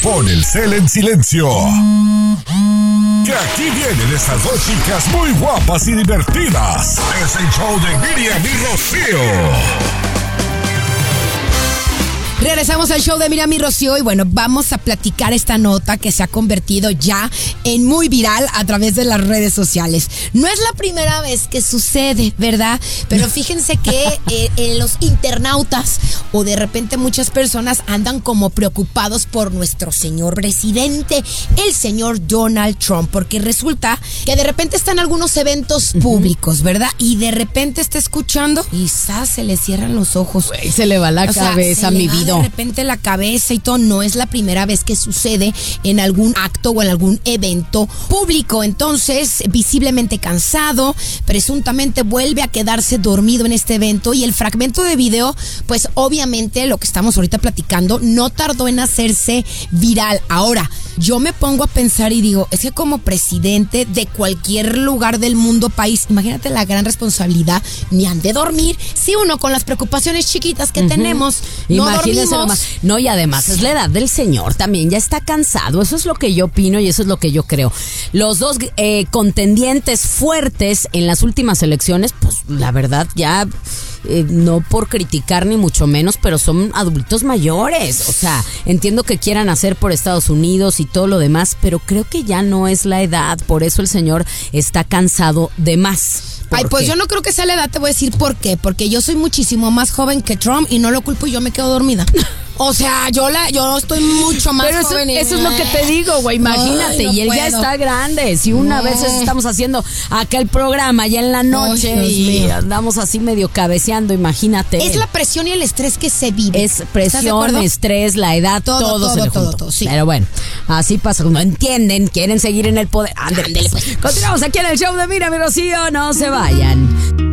Pon el cel en silencio. Que aquí vienen estas dos chicas muy guapas y divertidas. Es el show de Miriam y Rocío. Regresamos al show de Miriam y Rocío y bueno, vamos a platicar esta nota que se ha convertido ya en muy viral a través de las redes sociales. No es la primera vez que sucede, ¿verdad? Pero fíjense que los internautas o de repente muchas personas andan como preocupados por nuestro señor presidente, el señor Donald Trump, porque resulta que de repente está en algunos eventos públicos, ¿verdad? Y de repente está escuchando y quizás se le cierran los ojos. Wey, se le va la cabeza, mi vida. De repente la cabeza y todo. No es la primera vez que sucede en algún acto o en algún evento público. Entonces, visiblemente cansado, presuntamente vuelve a quedarse dormido en este evento y el fragmento de video, pues obviamente lo que estamos ahorita platicando no tardó en hacerse viral. Ahora, yo me pongo a pensar y digo, es que como presidente de cualquier lugar del mundo, país, imagínate la gran responsabilidad, ni han de dormir. Si uno con las preocupaciones chiquitas que tenemos, no dormimos. No, y además es la edad del señor, también ya está cansado. Eso es lo que yo opino y eso es lo que yo creo. Los dos contendientes fuertes en las últimas elecciones, pues la verdad ya... no por criticar ni mucho menos, pero son adultos mayores. O sea, entiendo que quieran hacer por Estados Unidos y todo lo demás, pero creo que ya no es la edad. Por eso el señor está cansado de más. Ay, pues yo no creo que sea la edad, te voy a decir por qué. Porque yo soy muchísimo más joven que Trump y no lo culpo y yo me quedo dormida. O sea, yo estoy mucho más pero joven. Eso es lo que te digo, güey, imagínate. No y él puedo. Ya está grande. Si una vez estamos haciendo acá el programa ya en la noche y andamos así medio cabeceando, imagínate. Es la presión y el estrés que se vive. Es presión, estrés, la edad, todo se le junta. Sí. Pero bueno, así pasa. No entienden, quieren seguir en el poder. Ándale, pues. Continuamos aquí en el show de Miriam y Rocío, no se vayan.